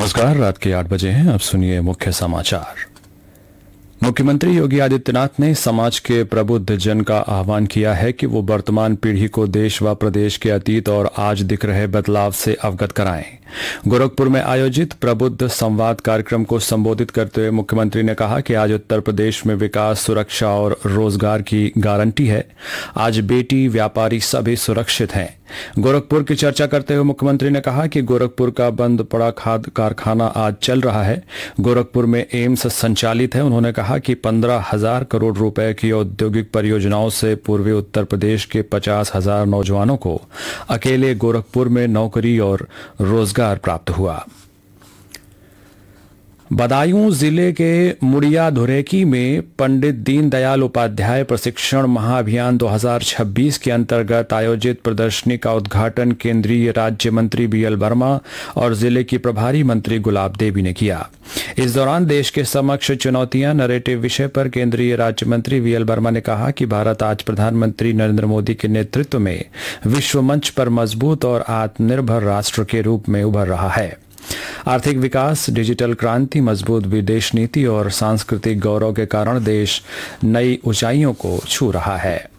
नमस्कार, रात के 8 बजे हैं। अब सुनिए मुख्य समाचार। मुख्यमंत्री योगी आदित्यनाथ ने समाज के प्रबुद्ध जन का आह्वान किया है कि वो वर्तमान पीढ़ी को देश व प्रदेश के अतीत और आज दिख रहे बदलाव से अवगत कराएं। गोरखपुर में आयोजित प्रबुद्ध संवाद कार्यक्रम को संबोधित करते हुए मुख्यमंत्री ने कहा कि आज उत्तर प्रदेश में विकास, सुरक्षा और रोजगार की गारंटी है। आज बेटी, व्यापारी सभी सुरक्षित हैं। गोरखपुर की चर्चा करते हुए मुख्यमंत्री ने कहा कि गोरखपुर का बंद पड़ा खाद कारखाना आज चल रहा है। गोरखपुर में एम्स संचालित है। उन्होंने कहा कि 15,000 करोड़ रुपए की औद्योगिक परियोजनाओं से पूर्वी उत्तर प्रदेश के 50,000 नौजवानों को अकेले गोरखपुर में नौकरी और रोजगार प्राप्त हुआ। बदायूं जिले के मुड़िया धुरेकी में पंडित दीनदयाल उपाध्याय प्रशिक्षण महाअभियान 2026 के अंतर्गत आयोजित प्रदर्शनी का उद्घाटन केंद्रीय राज्य मंत्री बीएल वर्मा और जिले की प्रभारी मंत्री गुलाब देवी ने किया। इस दौरान देश के समक्ष चुनौतियां नैरेटिव विषय पर केंद्रीय राज्य मंत्री बीएल वर्मा ने कहा कि भारत आज प्रधानमंत्री नरेंद्र मोदी के नेतृत्व में विश्व मंच पर मजबूत और आत्मनिर्भर राष्ट्र के रूप में उभर रहा है। आर्थिक विकास, डिजिटल क्रांति, मजबूत विदेश नीति और सांस्कृतिक गौरव के कारण देश नई ऊंचाइयों को छू रहा है।